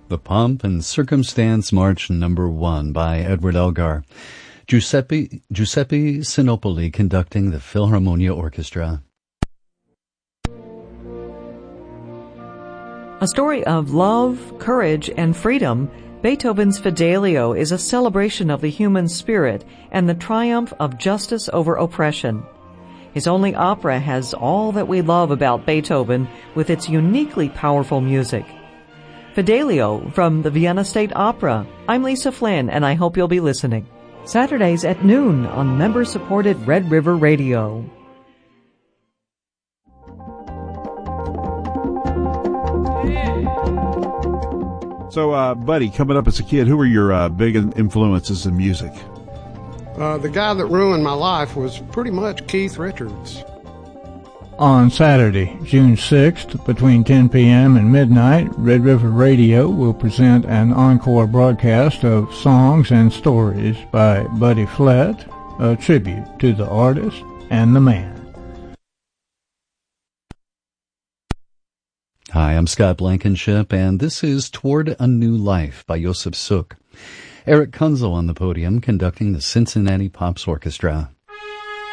The Pomp and Circumstance March Number 1 by Edward Elgar. Giuseppe Sinopoli conducting the Philharmonia Orchestra. A story of love, courage, and freedom, Beethoven's Fidelio is a celebration of the human spirit and the triumph of justice over oppression. His only opera has all that we love about Beethoven with its uniquely powerful music. Fidelio from the Vienna State Opera. I'm Lisa Flynn, and I hope you'll be listening. Saturdays at noon on member-supported Red River Radio. So, Buddy, coming up as a kid, who were your big influences in music? The guy that ruined my life was pretty much Keith Richards. On Saturday, June 6th, between 10 p.m. and midnight, Red River Radio will present an encore broadcast of Songs and Stories by Buddy Flett, a tribute to the artist and the man. Hi, I'm Scott Blankenship, and this is Toward a New Life by Josef Suk. Eric Kunzel on the podium conducting the Cincinnati Pops Orchestra.